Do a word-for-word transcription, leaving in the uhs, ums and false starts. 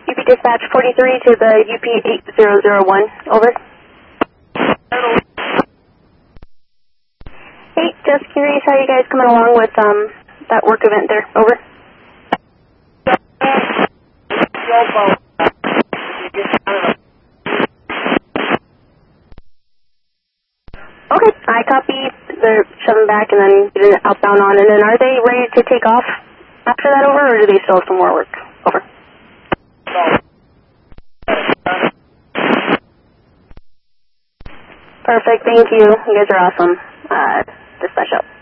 U P Dispatch forty-three to the U P eight zero zero one, over. Hey, just curious how you guys coming along with um that work event there, over. Okay, I copy. They're shoving back and then getting outbound on, and then are they ready to take off after that, over, or do they still have some more work, over? Perfect, thank you. You guys are awesome. Uh, dispatch up.